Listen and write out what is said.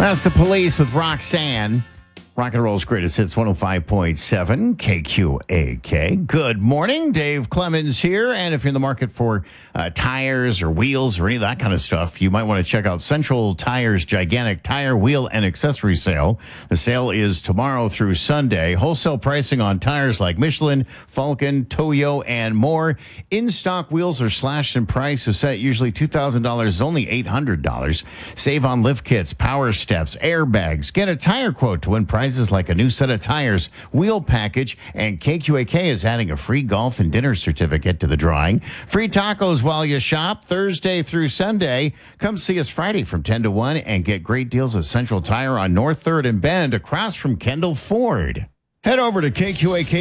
That's the Police with Roxanne. Rock and Roll's greatest hits 105.7 KQAK. Good morning. Dave Clemens here. And if you're in the market for tires or wheels or any of that kind of stuff, you might want to check out Central Tire's gigantic tire, wheel, and accessory sale. The sale is tomorrow through Sunday. Wholesale pricing on tires like Michelin, Falcon, Toyo, and more. In-stock wheels are slashed in price. A set usually $2,000 is only $800. Save on lift kits, power steps, airbags. Get a tire quote to win prizes like a new set of tires, wheel package, and KQAK is adding a free golf and dinner certificate to the drawing. Free tacos while you shop Thursday through Sunday. Come see us Friday from 10 to 1 and get great deals at Central Tire on North 3rd and Bend across from Kendall Ford. Head over to KQAK